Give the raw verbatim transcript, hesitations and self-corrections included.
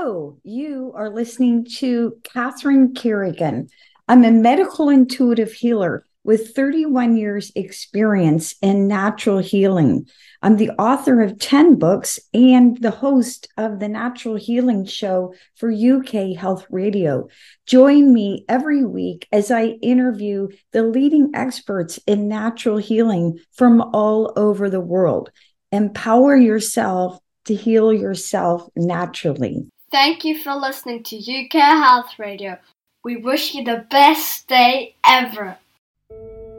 Hello, you are listening to Catherine Kerrigan. I'm a medical intuitive healer with thirty-one years experience in natural healing. I'm the author of ten books and the host of the Natural Healing Show for U K Health Radio. Join me every week as I interview the leading experts in natural healing from all over the world. Empower yourself to heal yourself naturally. Thank you for listening to U K Health Radio. We wish you the best day ever.